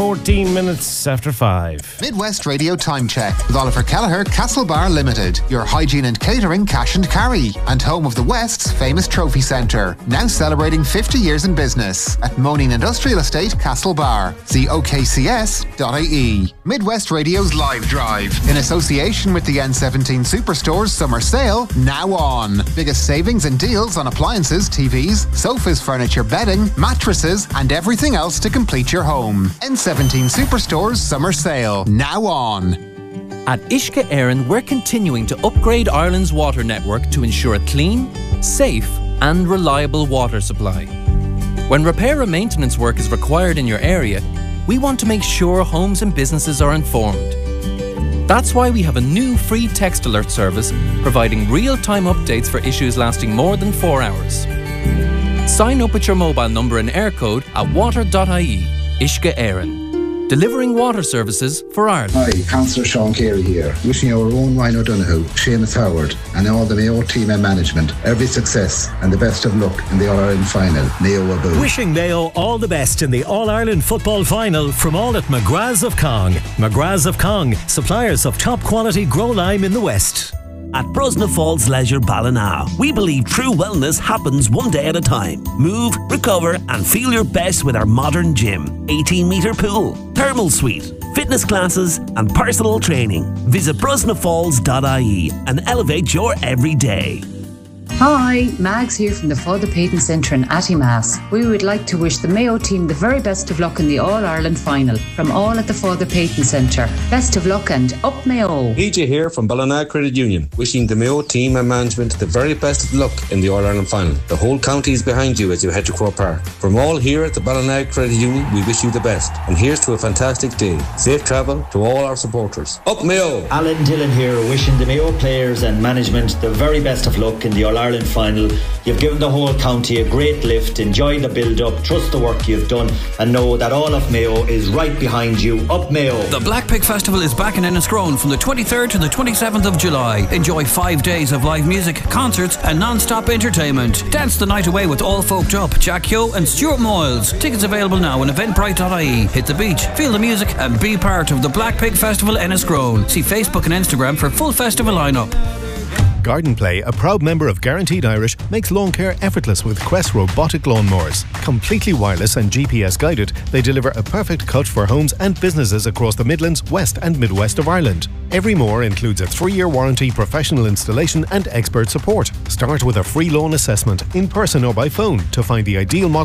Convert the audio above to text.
14 minutes after 5. Midwest Radio Time Check with Oliver Kelleher, Castlebar Limited, your hygiene and catering cash and carry, and home of the West's famous trophy centre, now celebrating 50 years in business at Moaning Industrial Estate, Castlebar. See okcs.ie. Midwest Radio's Live Drive, in association with the N17 Superstores Summer Sale, now on. Biggest savings and deals on appliances, TVs, sofas, furniture, bedding, mattresses, and everything else to complete your home. N17 Superstores Summer Sale, now on. At Uisce Éireann, we're continuing to upgrade Ireland's water network to ensure a clean, safe and reliable water supply. When repair and maintenance work is required in your area, we want to make sure homes and businesses are informed. That's why we have a new free text alert service providing real-time updates for issues lasting more than 4 hours. Sign up with your mobile number and air code at water.ie. Uisce Éireann, delivering water services for Ireland. Hi, Councillor Sean Carey here, wishing our own Ryan O'Donoghue, Seamus Howard and all the Mayo team and management every success and the best of luck in the All-Ireland final. Mayo Aboo. Wishing Mayo all the best in the All-Ireland football final from all at McGrath's of Cong. McGrath's of Cong, suppliers of top quality grow lime in the West. At Brosna Falls Leisure Ballina, we believe true wellness happens one day at a time. Move, recover and feel your best with our modern gym, 18-metre pool, thermal suite, fitness classes and personal training. Visit brosnafalls.ie and elevate your everyday. Hi, Mags here from the Father Peyton Centre in Attymass. We would like to wish the Mayo team the very best of luck in the All-Ireland final from all at the Father Peyton Centre. Best of luck and up Mayo! PJ here from Ballina Credit Union, wishing the Mayo team and management the very best of luck in the All-Ireland final. The whole county is behind you as you head to Croke Park. From all here at the Ballina Credit Union, we wish you the best. And here's to a fantastic day. Safe travel to all our supporters. Up Mayo! Alan Dillon here, wishing the Mayo players and management the very best of luck in the All-Ireland final. You've given the whole county a great lift. Enjoy the build-up, trust the work you've done and know that all of Mayo is right behind you. Up Mayo! The Black Pig Festival is back in Enniscrone from the 23rd to the 27th of July. Enjoy 5 days of live music, concerts and non-stop entertainment. Dance the night away with All Folked Up, Jack Yo and Stuart Moyles. Tickets available now on eventbrite.ie. Hit the beach, feel the music and be part of the Black Pig Festival Enniscrone. See Facebook and Instagram for full festival lineup. Garden Play, a proud member of Guaranteed Irish, makes lawn care effortless with Quest robotic lawnmowers. Completely wireless and GPS guided, they deliver a perfect cut for homes and businesses across the Midlands, West and Midwest of Ireland. Every mower includes a 3-year warranty, professional installation and expert support. Start with a free lawn assessment in person or by phone to find the ideal model